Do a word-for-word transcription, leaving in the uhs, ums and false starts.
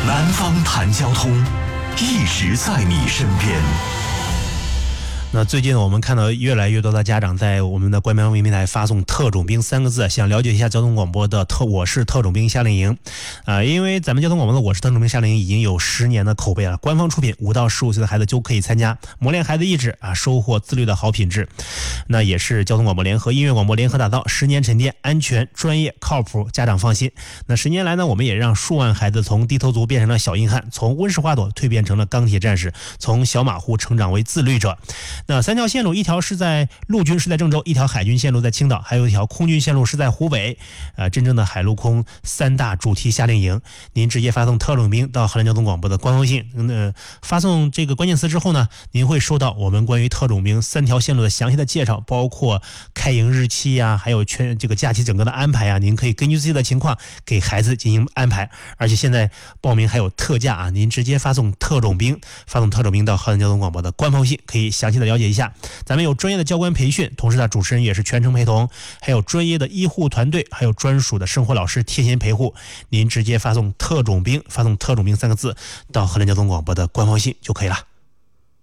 南方谈交通，一直在你身边。 那最近我们看到越来越多的家长在我们的官方微信平台发送特种兵三个字，想了解一下交通广播的特我是特种兵夏令营。呃，因为咱们交通广播的我是特种兵夏令营已经有十年的口碑了，官方出品，五到十五岁的孩子就可以参加，磨练孩子意志啊，收获自律的好品质。那也是交通广播联合音乐广播联合打造，十年沉淀，安全、专业、靠谱，家长放心。那十年来呢，我们也让数万孩子从低头族变成了小硬汉，从温室花朵蜕变成了钢铁战士，从小马虎成长为自律者。那三条线路，一条是在陆军，是在郑州；一条海军线路在青岛，还有一条空军线路是在湖北。呃，真正的海陆空三大主题夏令营，您直接发送特种兵到河南交通广播的官方信，呃，发送这个关键词之后呢，您会收到我们关于特种兵三条线路的详细的介绍，包括开营日期呀、啊，还有全这个假期整个的安排啊，您可以根据自己的情况给孩子进行安排。而且现在报名还有特价啊，您直接发送特种兵，发送特种兵到河南交通广播的官方信，可以详细的了解一下。咱们有专业的教官培训，同时呢，主持人也是全程陪同，还有专业的医护团队，还有专属的生活老师贴心陪护。您直接发送特种兵，发送特种兵三个字到河南交通广播的官方信就可以了。